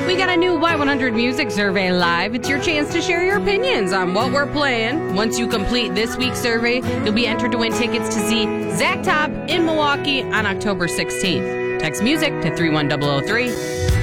We got a new Y100 Music Survey live. It's your chance to share your opinions on what we're playing. Once you complete this week's survey, you'll be entered to win tickets to see Zach Top in Milwaukee on October 16th. Text music to 31003.